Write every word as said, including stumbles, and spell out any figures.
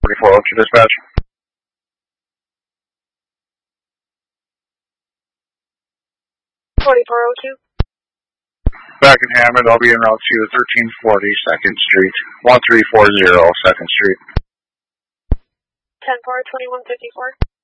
forty-four oh two dispatch. forty-four oh two. Back in Hammond, I'll be en route to thirteen forty second Street, one three four zero second Street. ten four, twenty-one fifty-four.